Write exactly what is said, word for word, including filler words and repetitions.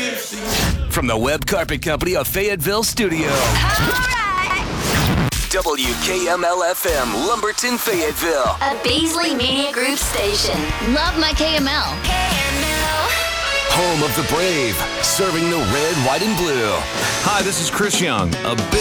From the Web Carpet Company of Fayetteville Studio. W K M L F M, Lumberton, Fayetteville. A Beasley Media Group station. Love my K M L. K M L. Home of the brave, serving the red, white, and blue. Hi, this is Chris Young. A big